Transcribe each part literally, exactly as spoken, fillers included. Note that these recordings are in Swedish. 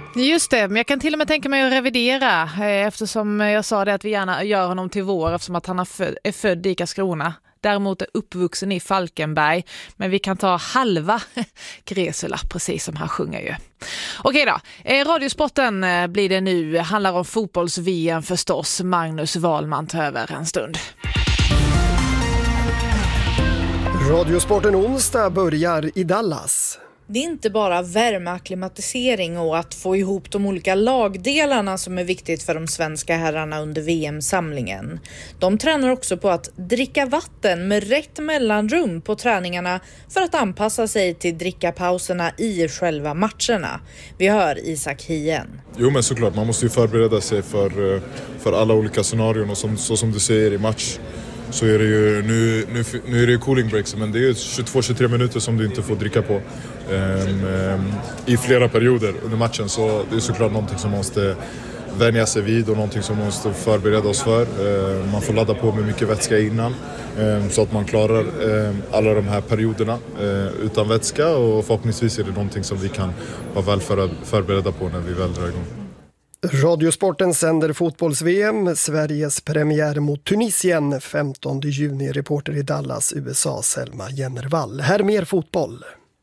Just det, men jag kan till och med tänka mig att revidera eh, eftersom jag sa det att vi gärna gör honom till vår eftersom att han är född, är född i Karlskrona. Däremot är uppvuxen i Falkenberg, men vi kan ta halva Gresula, precis som han sjunger ju. Okej då, eh, Radiosporten eh, blir det nu, handlar om fotbolls-V M förstås. Magnus Wahlman tar över en stund. Radiosporten onsdag börjar i Dallas. Det är inte bara värmeakklimatisering och att få ihop de olika lagdelarna som är viktigt för de svenska herrarna under V M-samlingen. De tränar också på att dricka vatten med rätt mellanrum på träningarna för att anpassa sig till drickapauserna i själva matcherna. Vi hör Isak Hien. Jo, men såklart, man måste ju förbereda sig för, för alla olika scenarion och som, så som du säger i match. Så är det ju, nu, nu, nu är det ju cooling breaks, men det är ju tjugotvå till tjugotre minuter som du inte får dricka på um, um, i flera perioder under matchen. Så det är såklart någonting som måste vänja sig vid och någonting som måste förbereda oss för. Uh, man får ladda på med mycket vätska innan um, så att man klarar um, alla de här perioderna uh, utan vätska, och förhoppningsvis är det någonting som vi kan vara väl för, förberedda på när vi väl drar igång. Radiosporten sänder fotbolls-V M, Sveriges premiär mot Tunisien femtonde juni. Reporter i Dallas, U S A, Selma Jennervall. Här mer fotboll.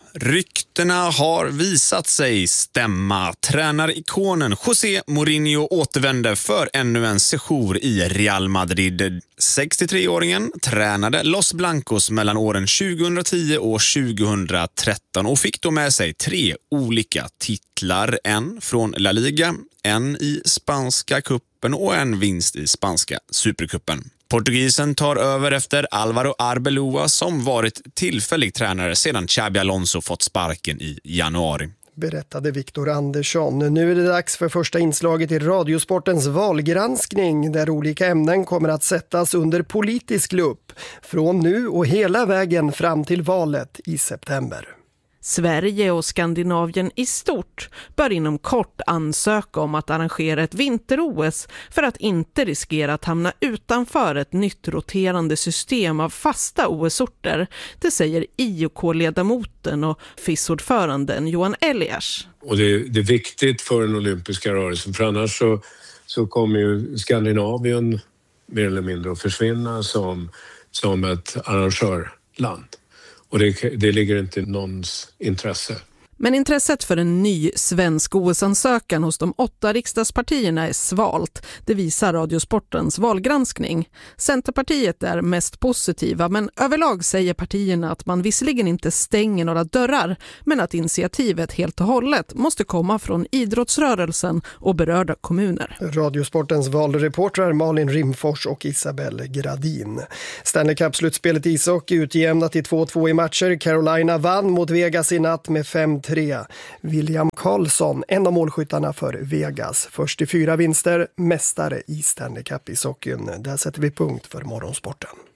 Ryktena har visat sig stämma. Tränarikonen José Mourinho återvänder för ännu en sejour i Real Madrid. sextiotre-åringen tränade Los Blancos mellan åren tjugohundratio och tjugohundratretton och fick då med sig tre olika titlar. En från La Liga, en i spanska kuppen och en vinst i spanska superkuppen. Portugisen tar över efter Álvaro Arbeloa som varit tillfällig tränare sedan Xabi Alonso fått sparken i januari. Berättade Viktor Andersson. Nu är det dags för första inslaget i Radiosportens valgranskning där olika ämnen kommer att sättas under politisk lupp från nu och hela vägen fram till valet i september. Sverige och Skandinavien i stort bör inom kort ansöka om att arrangera ett vinter-O S för att inte riskera att hamna utanför ett nytt roterande system av fasta O S-orter. Det säger I O K-ledamoten och F I S-ordföranden Johan Elias. Och det, det är viktigt för den olympiska rörelsen, för annars så, så kommer ju Skandinavien mer eller mindre att försvinna som, som ett arrangörland. Och det, det ligger inte i någons intresse. Men intresset för en ny svensk O S-ansökan hos de åtta riksdagspartierna är svalt. Det visar Radiosportens valgranskning. Centerpartiet är mest positiva, men överlag säger partierna att man visserligen inte stänger några dörrar, men att initiativet helt och hållet måste komma från idrottsrörelsen och berörda kommuner. Radiosportens valreportrar Malin Rimfors och Isabelle Gradin. Stanley Cup-slutspelet ishockey utjämnat i två två i matcher. Carolina vann mot Vegas i natt med fem tre. William Karlsson, en av målskyttarna för Vegas. Först i fyra vinster, mästare i Stanley Cup i ishockeyn. Där sätter vi punkt för morgonsporten.